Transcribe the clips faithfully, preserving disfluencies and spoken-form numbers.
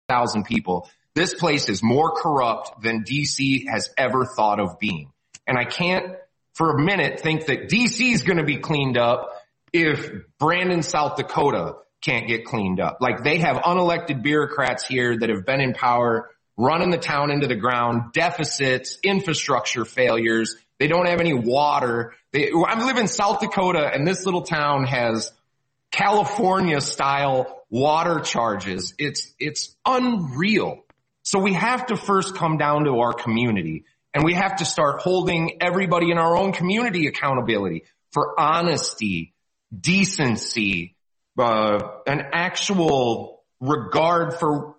thousand people. This place is more corrupt than D C has ever thought of being. And I can't for a minute think that D C is going to be cleaned up if Brandon, South Dakota can't get cleaned up. Like, they have unelected bureaucrats here that have been in power, running the town into the ground, deficits, infrastructure failures. They don't have any water. They, I live in South Dakota, and this little town has California-style water charges. It's, it's unreal. So we have to first come down to our community, and we have to start holding everybody in our own community accountability for honesty, decency, uh, an actual regard for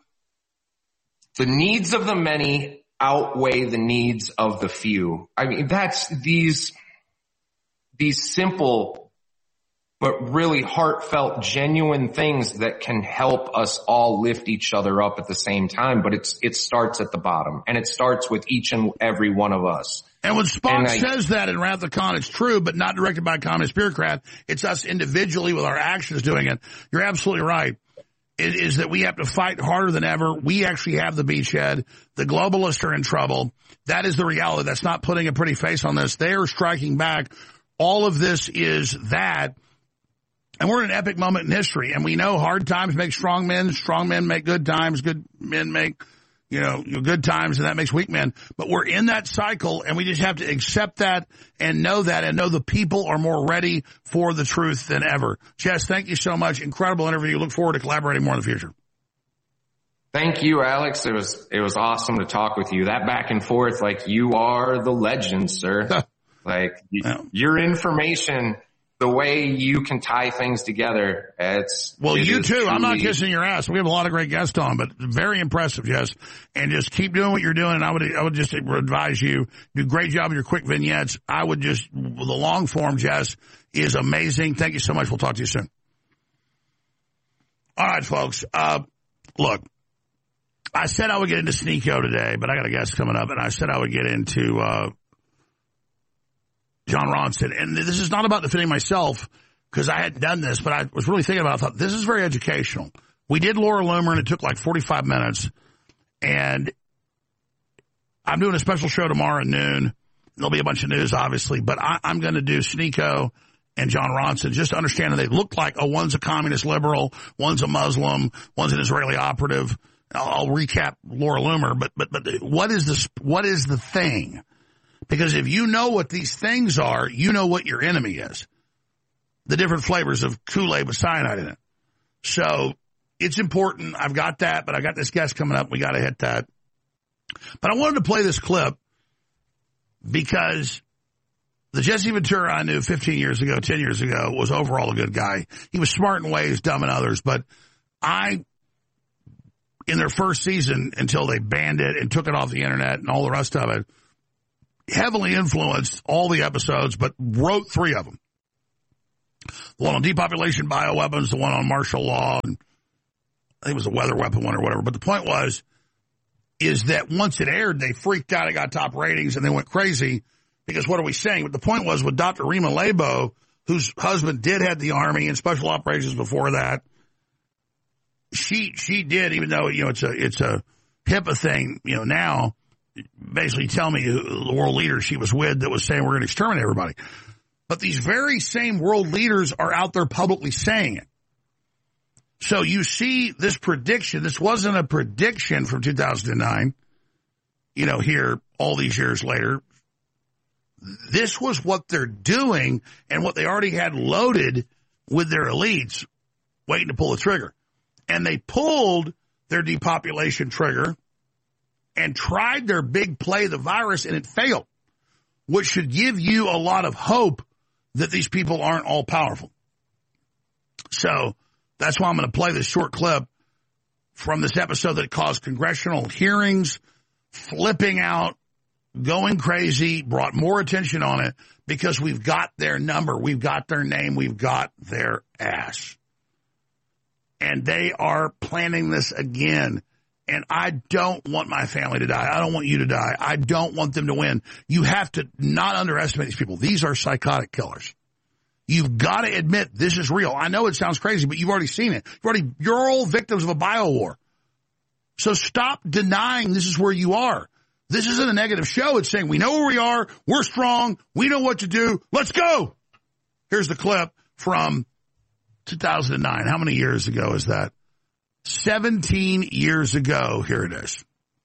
the needs of the many outweigh the needs of the few. I mean, that's these, these simple, but really heartfelt, genuine things that can help us all lift each other up at the same time. But it's, it starts at the bottom, and it starts with each and every one of us. And when Spock and I, says that in Wrath of Khan, it's true, but not directed by a communist bureaucrat. It's us individually with our actions doing it. You're absolutely right. It is that we have to fight harder than ever. We actually have the beachhead. The globalists are in trouble. That is the reality. That's not putting a pretty face on this. They are striking back. All of this is that. And we're in an epic moment in history. And we know hard times make strong men. Strong men make good times. Good men make, you know, good times, and that makes weak men. But we're in that cycle, and we just have to accept that and know that and know the people are more ready for the truth than ever. Jess, thank you so much. Incredible interview. Look forward to collaborating more in the future. Thank you, Alex. It was, it was awesome to talk with you. That back and forth, like, you are the legend, sir. Like, Yeah. your information, the way you can tie things together, it's... Well, it you too. Truly... I'm not kissing your ass. We have a lot of great guests on, but very impressive, yes. And just keep doing what you're doing. And I would, I would just advise you, do a great job with your quick vignettes. I would just, the long form, Jess, is amazing. Thank you so much. We'll talk to you soon. All right, folks. Uh, look, I said I would get into Sneako today, but I got a guest coming up, and I said I would get into, uh, Jon Ronson. And this is not about defending myself because I hadn't done this, but I was really thinking about it. I thought, this is very educational. We did Laura Loomer, and it took like forty-five minutes. And I'm doing a special show tomorrow at noon. There'll be a bunch of news, obviously, but I, I'm going to do Sneako and Jon Ronson just to understand that they look like, oh, one's a communist liberal, one's a Muslim, one's an Israeli operative. I'll, I'll recap Laura Loomer, but, but, but what is this, what is the thing? Because if you know what these things are, you know what your enemy is. The different flavors of Kool-Aid with cyanide in it. So it's important. I've got that, but I got this guest coming up. We got to hit that. But I wanted to play this clip because the Jesse Ventura I knew fifteen years ago, ten years ago, was overall a good guy. He was smart in ways, dumb in others. But I, in their first season, until they banned it and took it off the internet and all the rest of it, heavily influenced all the episodes, but wrote three of them. The one on depopulation bioweapons, the one on martial law, and I think it was a weather weapon one or whatever. But the point was, is that once it aired, they freaked out. It got top ratings, and they went crazy because what are we saying? But the point was with Doctor Rima Labo, whose husband did head the Army and special operations before that, she she did, even though, you know, it's a it's a HIPAA thing, you know, now, basically tell me who the world leader she was with that was saying we're going to exterminate everybody. But these very same world leaders are out there publicly saying it. So you see this prediction. This wasn't a prediction from two thousand nine, you know, here all these years later. This was what they're doing and what they already had loaded with their elites waiting to pull the trigger. And they pulled their depopulation trigger and tried their big play, the virus, and it failed, which should give you a lot of hope that these people aren't all powerful. So that's why I'm going to play this short clip from this episode that caused congressional hearings, flipping out, going crazy, brought more attention on it because we've got their number, we've got their name, we've got their ass. And they are planning this again. And I don't want my family to die. I don't want you to die. I don't want them to win. You have to not underestimate these people. These are psychotic killers. You've got to admit this is real. I know it sounds crazy, but you've already seen it. You've already, you're all victims of a bio war. So stop denying this is where you are. This isn't a negative show. It's saying we know where we are. We're strong. We know what to do. Let's go. Here's the clip from two thousand nine. How many years ago is that? seventeen years ago. Here it is.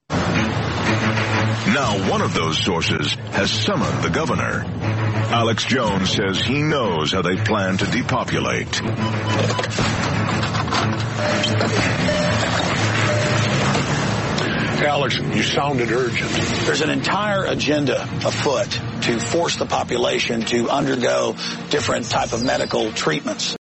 Now one of those sources has summoned the governor. Alex Jones says he knows how they plan to depopulate. Alex, you sounded urgent. There's an entire agenda afoot to force the population to undergo different type of medical treatments.